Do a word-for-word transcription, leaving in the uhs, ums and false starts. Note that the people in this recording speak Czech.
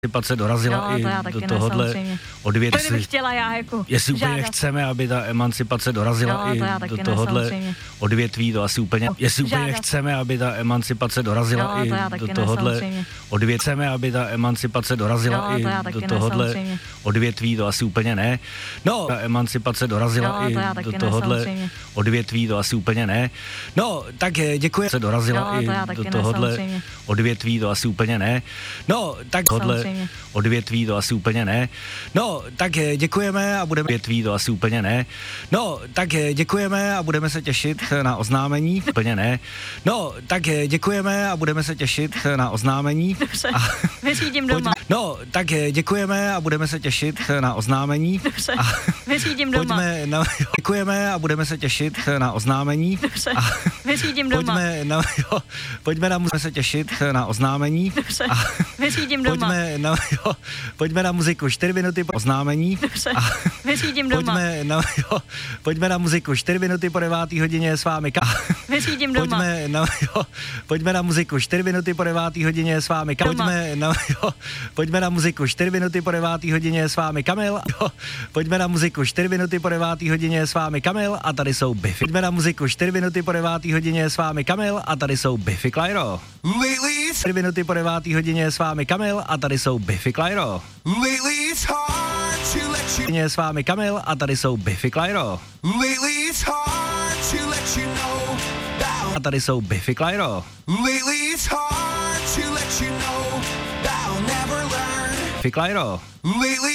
emancipace dorazila no, i to do tohohle odvětví. To bych chtěla já jako Jestli úplně žádat. chceme, aby ta emancipace dorazila no, i do tohohle odvětví, to asi úplně. Jestli úplně žádat. chceme, aby ta emancipace dorazila no, i do tohohle odvětví, chceme, aby ta emancipace dorazila no, i do tohohle odvětví, to asi úplně ne. No, ta emancipace dorazila no, i do tohohle odvětví, to asi úplně ne. No, tak děkuji, se dorazila no, i do tohohle odvětví, to asi úplně ne. No, tak tohle odvětví, to asi úplně ne. No, tak děkujeme a budeme odvětví, to asi úplně ne. No, tak děkujeme a budeme se těšit na oznámení. Úplně ne. No, tak děkujeme a budeme se těšit na oznámení. Dobře, vyřídím doma. No, tak děkujeme a budeme se těšit na oznámení. Dobře, vyřídím doma. Pojďme na, děkujeme a budeme se těšit na oznámení. Dobře, vyřídím doma. Pojďme na, jo, pojďme na muziku se těšit na oznámení. Dobře, vyřídím doma. Pojďme na, jo, pojďme na muziku čtyři minuty po oznámení. Dobře, vyřídím doma. Pojďme na, jo, pojďme na muziku čtyři minuty po devátý hodině s vámi. Ka- vyřídím doma. Pojďme na, jo, pojďme na muziku čtyři minuty po devátý hodině s vámi. Ka- pojďme na, jo, pojďme na muziku čtyři minuty po devátý hodině s vámi Kamil. Jo, pojďme na muziku čtyři minuty po devátý hodině s vámi Kamil a tady jsou Biffy. Pojďme na muziku čtyři minuty po devátý hodině s vámi Kamil a tady jsou Biffy Clyro. čtyři minuty po devátý hodině s vámi Kamil a tady jsou Biffy Clyro. S vámi Kamil a tady jsou Biffy Clyro. A tady jsou Biffy Clyro. Biffy Clyro.